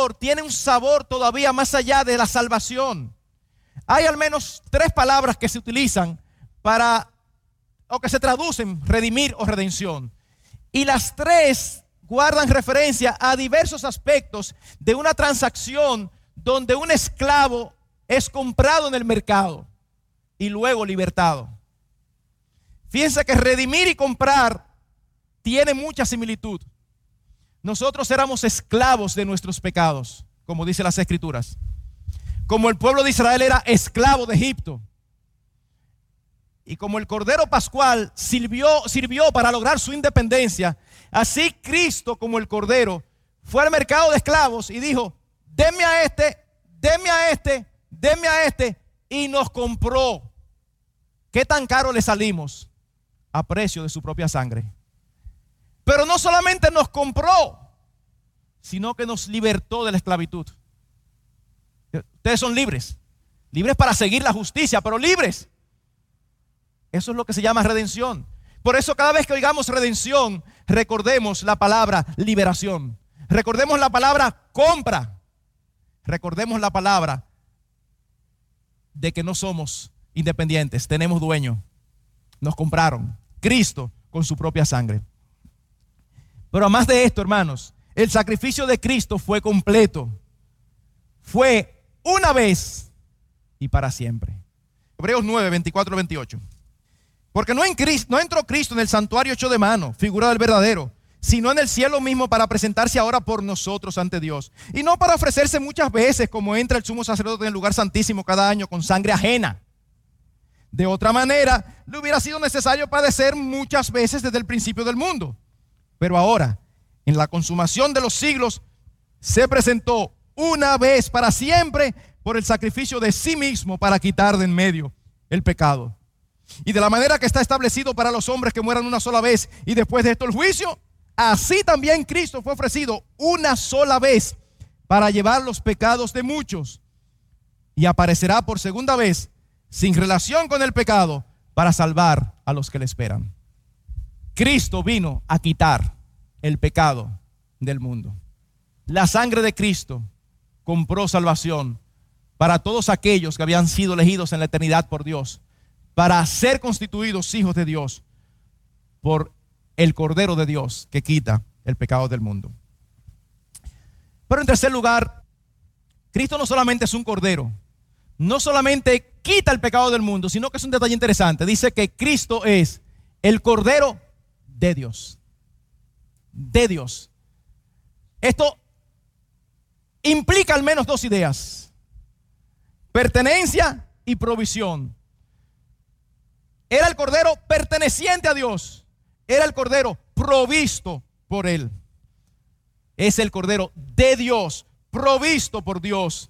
Señor tiene un sabor todavía más allá de la salvación. Hay al menos 3 palabras que se utilizan o que se traducen redimir o redención. Y las 3 guardan referencia a diversos aspectos de una transacción donde un esclavo es comprado en el mercado y luego libertado. Fíjense que redimir y comprar tiene mucha similitud. Nosotros éramos esclavos de nuestros pecados, como dice las Escrituras. Como el pueblo de Israel era esclavo de Egipto. Y como el Cordero Pascual sirvió para lograr su independencia, así Cristo, como el Cordero, fue al mercado de esclavos y dijo: denme a este, denme a este, denme a este, y nos compró. ¿Qué tan caro le salimos? A precio de su propia sangre. Pero no solamente nos compró, sino que nos libertó de la esclavitud. Ustedes son libres, libres para seguir la justicia, pero libres. Eso es lo que se llama redención. Por eso cada vez que oigamos redención, recordemos la palabra liberación. Recordemos la palabra compra. Recordemos la palabra de que no somos independientes, tenemos dueño. Nos compraron. Cristo con su propia sangre. Pero además de esto, hermanos, el sacrificio de Cristo fue completo. Fue una vez y para siempre. Hebreos 9, 24, 28. Porque no entró Cristo en el santuario hecho de mano, figura del verdadero, sino en el cielo mismo para presentarse ahora por nosotros ante Dios. Y no para ofrecerse muchas veces como entra el sumo sacerdote en el lugar santísimo cada año con sangre ajena. De otra manera, le hubiera sido necesario padecer muchas veces desde el principio del mundo. Pero ahora, en la consumación de los siglos, se presentó una vez para siempre por el sacrificio de sí mismo para quitar de en medio el pecado. Y de la manera que está establecido para los hombres que mueran una sola vez y después de esto el juicio, así también Cristo fue ofrecido una sola vez para llevar los pecados de muchos. Y aparecerá por segunda vez sin relación con el pecado para salvar a los que le esperan. Cristo vino a quitar el pecado del mundo. La sangre de Cristo compró salvación para todos aquellos que habían sido elegidos en la eternidad por Dios, para ser constituidos hijos de Dios por el Cordero de Dios que quita el pecado del mundo. Pero en tercer lugar, Cristo no solamente es un Cordero, no solamente quita el pecado del mundo, sino que es un detalle interesante. Dice que Cristo es el Cordero de Dios. De Dios. Esto implica al menos 2 ideas: pertenencia y provisión. Era el Cordero perteneciente a Dios. Era el Cordero provisto por Él. Es el Cordero de Dios, provisto por Dios.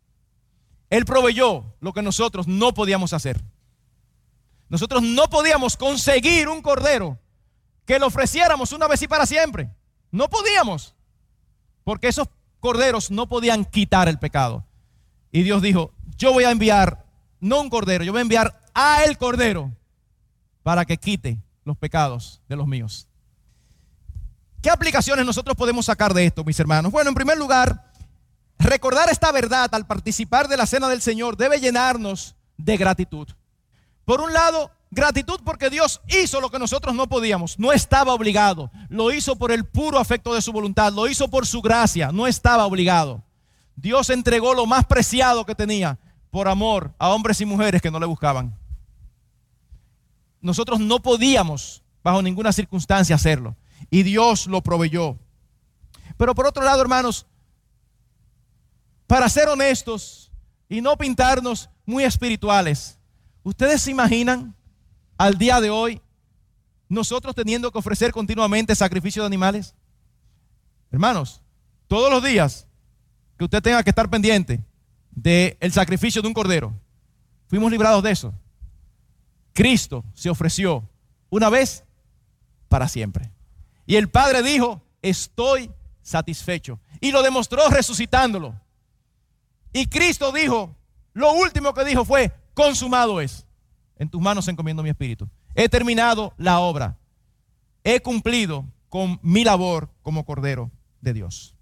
Él proveyó lo que nosotros no podíamos hacer. Nosotros no podíamos conseguir un Cordero que lo ofreciéramos una vez y para siempre. No podíamos, porque esos corderos no podían quitar el pecado. Y Dios dijo: yo voy a enviar, no un cordero, yo voy a enviar a el Cordero para que quite los pecados de los míos. ¿Qué aplicaciones nosotros podemos sacar de esto, mis hermanos? Bueno, en primer lugar, recordar esta verdad al participar de la cena del Señor debe llenarnos de gratitud. Por un lado, gratitud porque Dios hizo lo que nosotros no podíamos. No estaba obligado. Lo hizo por el puro afecto de su voluntad. Lo hizo por su gracia. No estaba obligado. Dios entregó lo más preciado que tenía por amor a hombres y mujeres que no le buscaban. Nosotros no podíamos bajo ninguna circunstancia hacerlo. Y Dios lo proveyó. Pero por otro lado, hermanos, para ser honestos y no pintarnos muy espirituales, ¿ustedes se imaginan al día de hoy nosotros teniendo que ofrecer continuamente sacrificio de animales? Hermanos, todos los días que usted tenga que estar pendiente del sacrificio de un cordero, fuimos librados de eso. Cristo se ofreció una vez para siempre. Y el Padre dijo: estoy satisfecho. Y lo demostró resucitándolo. Y Cristo dijo, lo último que dijo fue: consumado es. En tus manos encomiendo mi espíritu. He terminado la obra. He cumplido con mi labor como Cordero de Dios.